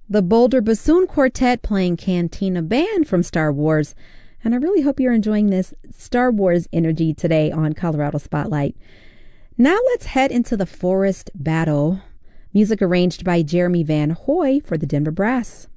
the Boulder Bassoon Quartet playing Cantina Band from Star Wars. And I really hope you're enjoying this Star Wars energy today on Colorado Spotlight. Now let's head into the Forest Battle. Music arranged by Jeremy Van Hoy for the Denver Brass.